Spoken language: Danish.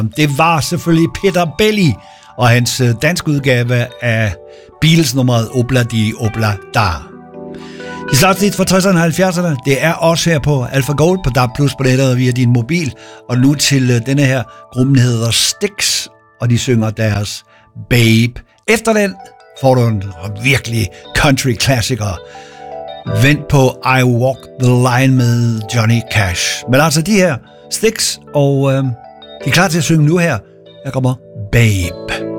Det var selvfølgelig Peter Belli og hans danske udgave af Beatles-nummeret Obla Di Obla Da. De slagte fra 60'erne og 70'erne. Det er også her på Alpha Gold på DAB+ på nettet via din mobil. Og nu til denne her gruppe, der hedder Styx, og de synger deres Babe. Efter den får du en virkelig country klassiker. Vent på I Walk the Line med Johnny Cash. Men altså de her Styx, og de er klar til at synge nu her. Her kommer Babe.